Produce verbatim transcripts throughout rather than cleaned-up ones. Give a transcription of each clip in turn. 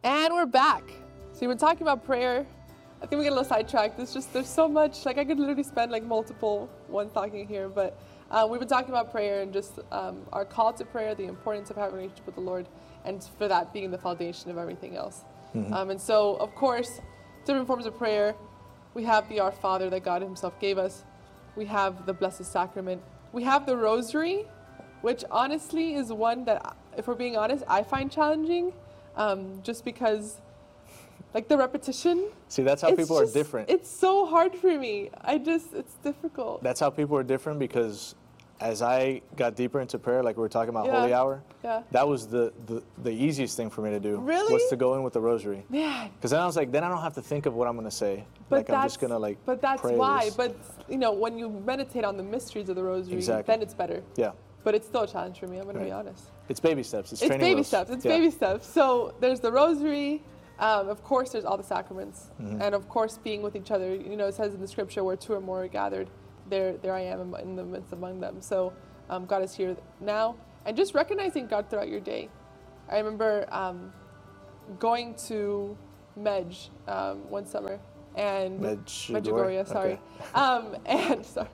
And we're back. So we were talking about prayer. I think we get a little sidetracked. It's just, there's so much, like I could literally spend like multiple ones talking here, but uh, we've been talking about prayer and just um, our call to prayer, the importance of having a relationship with the Lord, and for that being the foundation of everything else. Mm-hmm. Um, and so, of course, different forms of prayer. We have the Our Father that God himself gave us. We have the Blessed Sacrament. We have the Rosary, which honestly is one that, if we're being honest, I find challenging, um, just because, like the repetition. See, that's how people just, are different. It's so hard for me. I just, it's difficult. That's how people are different, because as I got deeper into prayer, like we were talking about yeah. Holy Hour, yeah. that was the, the, the easiest thing for me to do. Really? Was to go in with the Rosary. Man. Because then I was like, then I don't have to think of what I'm going to say. But like I'm just going to like But that's pray why. this. But, you know, when you meditate on the mysteries of the Rosary, exactly. then it's better. Yeah. But it's still a challenge for me, I'm going right. to be honest. It's baby steps. It's, it's training baby wheels. steps. It's yeah. baby steps. So there's the Rosary. Um, of course, there's all the sacraments. Mm-hmm. And of course, being with each other. You know, it says in the scripture, where two or more are gathered, there, there I am in the midst among them. So um, God is here now. And just recognizing God throughout your day. I remember um, going to Medj um, one summer. And Medjugorje, sorry. Okay. um, and sorry.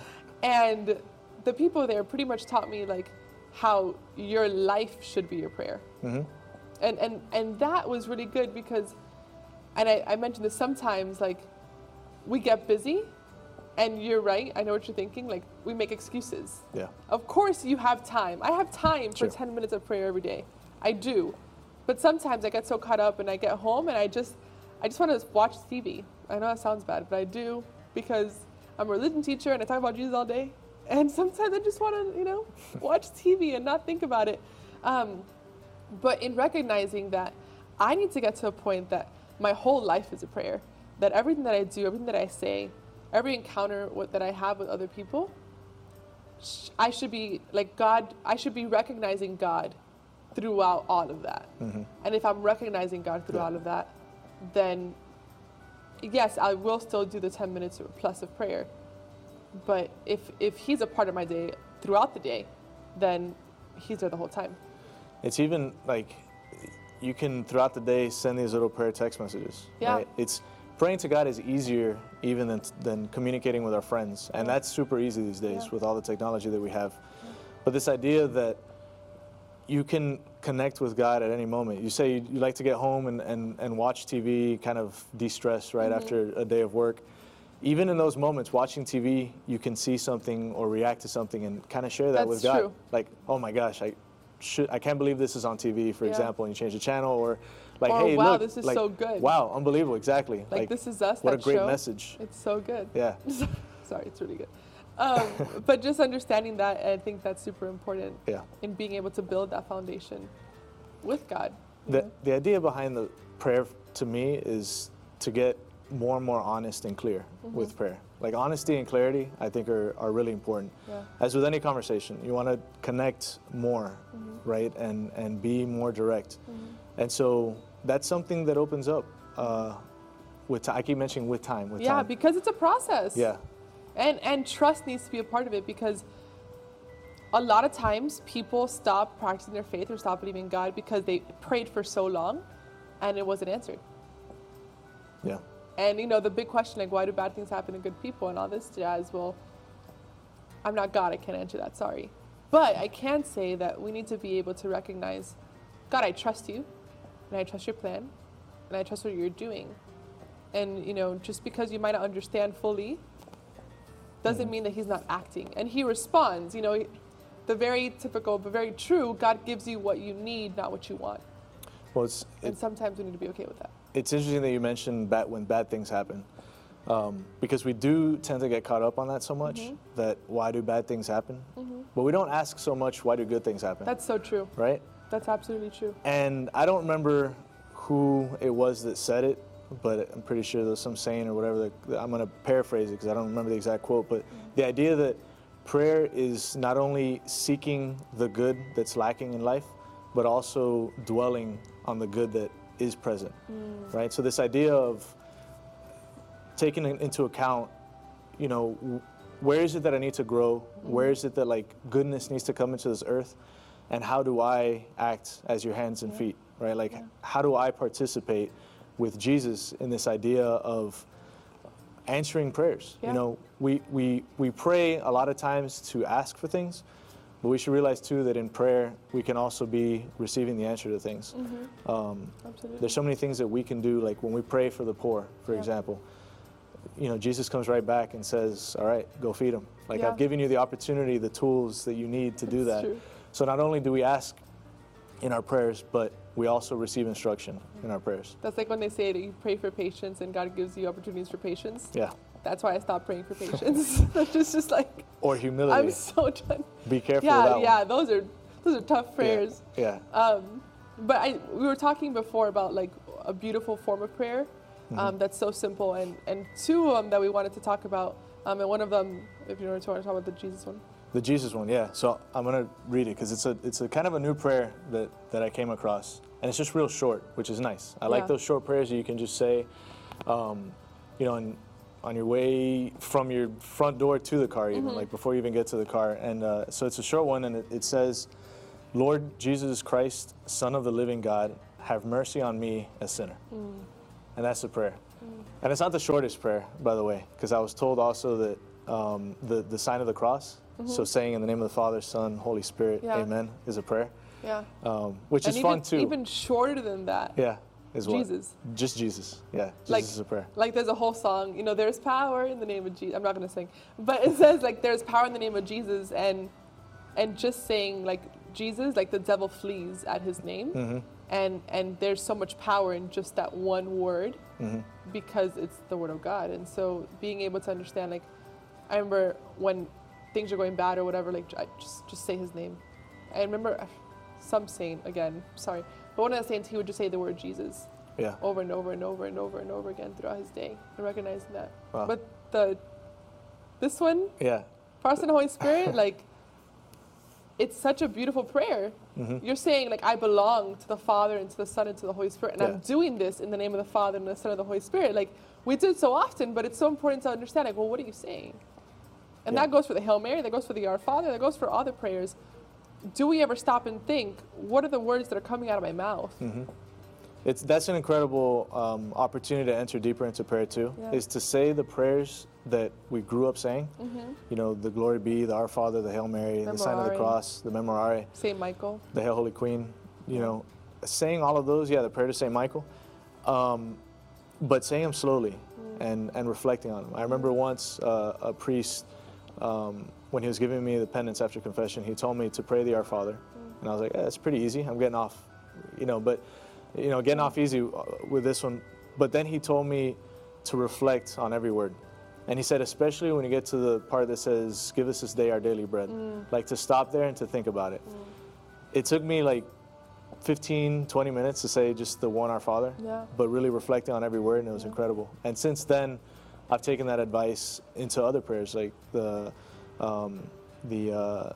And the people there pretty much taught me like how your life should be your prayer. Mm-hmm. And, and and that was really good because, and I, I mentioned this sometimes, like we get busy, and you're right, I know what you're thinking, like we make excuses. Yeah. Of course you have time. I have time for sure. ten minutes of prayer every day. I do. But sometimes I get so caught up and I get home and I just, I just want to watch T V. I know that sounds bad, but I do because I'm a religion teacher and I talk about Jesus all day. And sometimes I just want to, you know, watch T V and not think about it. Um, but in recognizing that I need to get to a point that my whole life is a prayer, that everything that I do, everything that I say, every encounter with, that I have with other people, sh- I should be like God, I should be recognizing God throughout all of that. Mm-hmm. And if I'm recognizing God through yeah. all of that, then yes, I will still do the ten minutes or plus of prayer. But if if he's a part of my day throughout the day, then he's there the whole time. It's even like you can throughout the day send these little prayer text messages. Yeah. Right? It's praying to God is easier even than than communicating with our friends, and yeah. that's super easy these days yeah. with all the technology that we have. Yeah. But this idea that you can connect with God at any moment. You say you, you like to get home and, and, and watch T V, kind of de-stress right mm-hmm. after a day of work. Even in those moments, watching T V, you can see something or react to something and kind of share that That's with God. True. Like, oh my gosh, I should, I can't believe this is on T V, for yeah. example, and you change the channel, or like, or, hey, wow, look, this is like, so good. Wow, unbelievable, exactly. Like, like this is us. What that a great show. message. It's so good. Yeah. Sorry, it's really good. Um, but just understanding that, I think that's super important. Yeah. In being able to build that foundation with God. The know? the idea behind the prayer to me is to get more and more honest and clear mm-hmm. with prayer. Like honesty and clarity, I think are, are really important. Yeah. As with any conversation, you want to connect more, mm-hmm. right? And and be more direct. Mm-hmm. And so that's something that opens up uh, with time. I keep mentioning with time, with yeah, time. because it's a process. Yeah. And and trust needs to be a part of it, because a lot of times people stop practicing their faith or stop believing in God because they prayed for so long and it wasn't answered. Yeah. And, you know, the big question, like, why do bad things happen to good people and all this jazz? Well, I'm not God. I can't answer that. Sorry. But I can say that we need to be able to recognize, God, I trust you, and I trust your plan, and I trust what you're doing. And, you know, just because you might not understand fully doesn't mm-hmm. mean that he's not acting. And he responds. You know, the very typical but very true, God gives you what you need, not what you want. Well, it's, and it, sometimes we need to be okay with that. It's interesting that you mentioned bad, when bad things happen, um, because we do tend to get caught up on that so much, mm-hmm. that why do bad things happen? Mm-hmm. But we don't ask so much, why do good things happen? That's so true. Right? That's absolutely true. And I don't remember who it was that said it, but I'm pretty sure there's some saying or whatever. That, I'm going to paraphrase it because I don't remember the exact quote, but mm-hmm. the idea that prayer is not only seeking the good that's lacking in life, but also dwelling on the good that is present, mm. right? So this idea of taking into account, you know, where is it that I need to grow? Mm. Where is it that like goodness needs to come into this earth? and how do I act as your hands and Yeah. feet, right? Like, Yeah. how do I participate with Jesus in this idea of answering prayers? Yeah. You know, we, we, we pray a lot of times to ask for things, but we should realize too that in prayer, we can also be receiving the answer to things. Mm-hmm. Um, Absolutely. there's so many things that we can do, like when we pray for the poor, for Yeah. example. You know, Jesus comes right back and says, all right, go feed them. Like, Yeah. I've given you the opportunity, the tools that you need to do That's that. true. So not only do we ask in our prayers, but we also receive instruction in our prayers. That's like when they say that you pray for patience and God gives you opportunities for patience. Yeah. That's why I stopped praying for patience. That's just, just like, Or humility. I'm so done. Be careful Yeah, with that yeah, one. those are those are tough prayers. Yeah. Um, but I we were talking before about like a beautiful form of prayer um, Mm-hmm. that's so simple, and and two of them that we wanted to talk about. Um, and one of them, if you want to talk about the Jesus one. The Jesus one, yeah. So I'm gonna read it because it's a it's a kind of a new prayer that, that I came across, and it's just real short, which is nice. I like Yeah. those short prayers that you can just say, um, you know, and on your way from your front door to the car, even like before you even get to the car. And uh, so it's a short one, and it, it says, "Lord Jesus Christ, Son of the living God, have mercy on me, a sinner." And that's the prayer. And it's not the shortest prayer, by the way, because I was told also that um, the the sign of the cross. So saying in the name of the Father, Son, Holy Spirit, Yeah. Amen, is a prayer, Yeah. um, which And is even, fun too. Even shorter than that. Yeah, is what? Jesus. Just Jesus. Yeah, Jesus Like- is a prayer. Like there's a whole song, you know, there's power in the name of Jesus. I'm not gonna sing, but it says like there's power in the name of Jesus, and and just saying like Jesus, like the devil flees at his name, Mm-hmm. and and there's so much power in just that one word Mm-hmm. because it's the word of God. And so being able to understand, like I remember when things are going bad or whatever, like I just just say his name. I remember uh, some saint again, sorry, but one of the saints he would just say the word Jesus Yeah. over and over and over and over and over again throughout his day and recognizing that. Wow. But the this one, Yeah. Father, Son, and Holy Spirit, like it's such a beautiful prayer. Mm-hmm. You're saying like I belong to the Father and to the Son and to the Holy Spirit, and I'm Yeah. doing this in the name of the Father and the Son and the Holy Spirit. Like we do it so often, but it's so important to understand. Like, well, what are you saying? And Yeah. that goes for the Hail Mary, that goes for the Our Father, that goes for all the prayers. Do we ever stop and think, what are the words that are coming out of my mouth? Mm-hmm. It's that's an incredible um, opportunity to enter deeper into prayer too. Yeah. Is to say the prayers that we grew up saying. Mm-hmm. You know, the Glory Be, the Our Father, the Hail Mary, the Sign of the Memorare. Cross, the Memorare, Saint Michael. the Hail Holy Queen. You know, saying all of those. Yeah, the prayer to Saint Michael. Um, but saying them slowly and and reflecting on them. I remember once uh, a priest. Um, when he was giving me the penance after confession, he told me to pray the Our Father, and I was like, eh, "That's pretty easy. I'm getting off, you know." But you know, getting off easy uh, with this one. But then he told me to reflect on every word, and he said, especially when you get to the part that says, "Give us this day our daily bread," like to stop there and to think about it. It took me like fifteen, twenty minutes to say just the one Our Father, Yeah. but really reflecting on every word, and it was incredible. And since then, I've taken that advice into other prayers, like the um, the uh,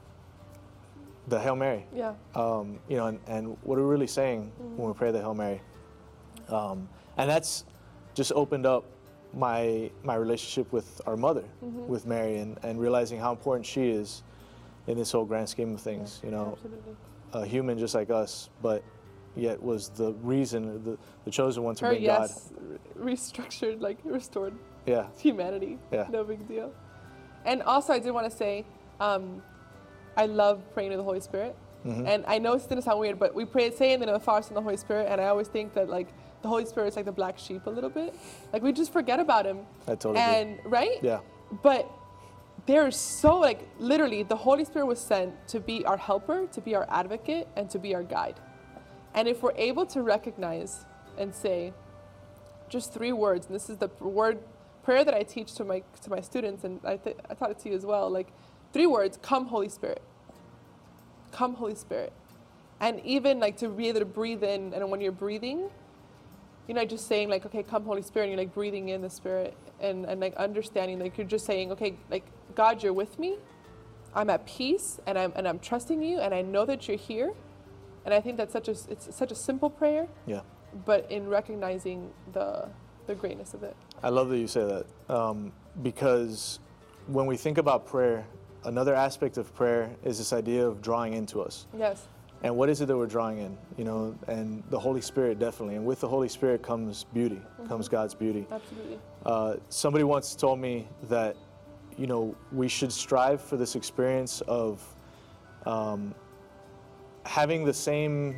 the Hail Mary. Yeah. Um, you know, and, and what are we really saying when we pray the Hail Mary? Um, and that's just opened up my my relationship with our mother, with Mary, and, and realizing how important she is in this whole grand scheme of things. You know, Absolutely. a human just like us, but yet was the reason, the, the chosen one to Her bring God. yes, re- restructured, like restored Yeah, humanity. Yeah. No big deal. And also, I did want to say, um, I love praying to the Holy Spirit. Mhm. And I know it's gonna sound weird, but we pray say in the name of the Father, Son, and the Holy Spirit, and I always think that like the Holy Spirit is like the black sheep a little bit. Like we just forget about him. I totally agree. And right? Yeah, But there's so like literally the Holy Spirit was sent to be our helper, to be our advocate, and to be our guide. And if we're able to recognize and say just three words, and this is the pr- word prayer that I teach to my to my students, and I th- I taught it to you as well. Like three words: Come, Holy Spirit. Come, Holy Spirit. And even like to be able to breathe in, and when you're breathing, you know, just saying like, okay, come Holy Spirit, and you're like breathing in the Spirit and, and like understanding, like you're just saying, okay, like God, you're with me. I'm at peace and I'm and I'm trusting you and I know that you're here. And I think that's such a it's such a simple prayer, yeah. but in recognizing the the greatness of it. I love that you say that um, because when we think about prayer, another aspect of prayer is this idea of drawing into us. Yes. And what is it that we're drawing in? You know, and the Holy Spirit definitely. And with the Holy Spirit comes beauty, mm-hmm. comes God's beauty. Absolutely. Uh, somebody once told me that, you know, we should strive for this experience of um, having the same,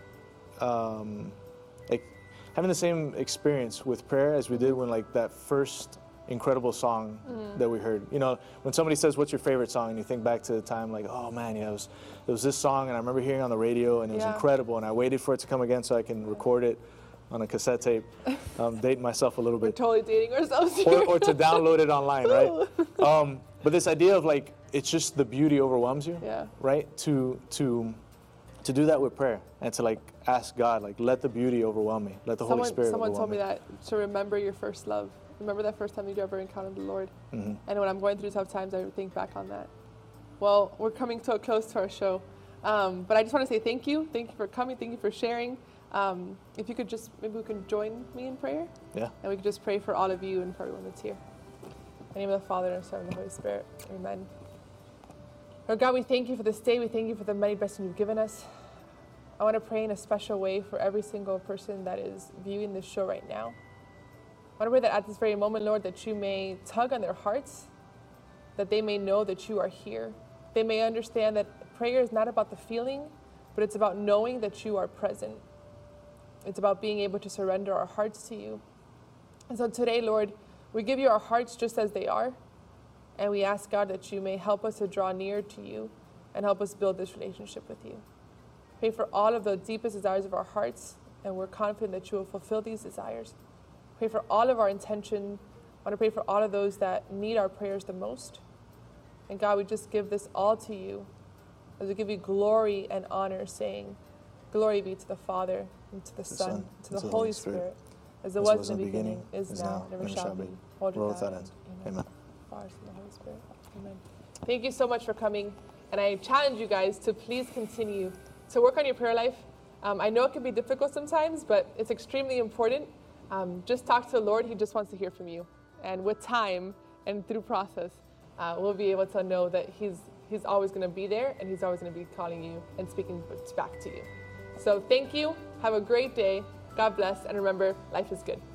um, like, having the same experience with prayer as we did when, like, that first incredible song mm. that we heard. You know, when somebody says, "What's your favorite song?" and you think back to the time, like, "Oh man, yeah, it was, it was this song, and I remember hearing it on the radio, and it was yeah. incredible, and I waited for it to come again so I can record it on a cassette tape." Um, dating myself a little bit. We're totally dating ourselves here. Or, or to download it online, right? Um, but this idea of like, it's just the beauty overwhelms you, yeah. right? To to to do that with prayer and to like ask God, like, let the beauty overwhelm me, let the someone, Holy Spirit Someone overwhelm told me me. that to remember your first love. Remember that first time you ever encountered the Lord. Mm-hmm. And when I'm going through tough times, I think back on that. Well, we're coming to a close to our show. Um, but I just want to say thank you. Thank you for coming. Thank you for sharing. Um, if you could just, maybe we can join me in prayer. Yeah. And we could just pray for all of you and for everyone that's here. In the name of the Father, and the Son, and the Holy Spirit. Amen. Lord God, we thank you for this day. We thank you for the many blessings you've given us. I want to pray in a special way for every single person that is viewing this show right now. I want to pray that at this very moment, Lord, that you may tug on their hearts, that they may know that you are here. They may understand that prayer is not about the feeling, but it's about knowing that you are present. It's about being able to surrender our hearts to you. And so today, Lord, we give you our hearts just as they are, and we ask, God, that you may help us to draw near to you and help us build this relationship with you. Pray for all of the deepest desires of our hearts, and we're confident that you will fulfill these desires. Pray for all of our intention. I want to pray for all of those that need our prayers the most. And God, we just give this all to you as we give you glory and honor, saying, glory be to the Father, and to the, the Son, and to the, the Holy Spirit, Spirit, as it was in the beginning, is, is now, never, never shall be, world without end. Amen. Amen. Father, Son, and the Holy Spirit. Amen. Thank you so much for coming. And I challenge you guys to please continue to work on your prayer life. Um, I know it can be difficult sometimes, but it's extremely important. Um, just talk to the Lord. He just wants to hear from you. And with time and through process, uh, we'll be able to know that he's he's always going to be there, and he's always going to be calling you and speaking back to you. So thank you. Have a great day. God bless. And remember, life is good.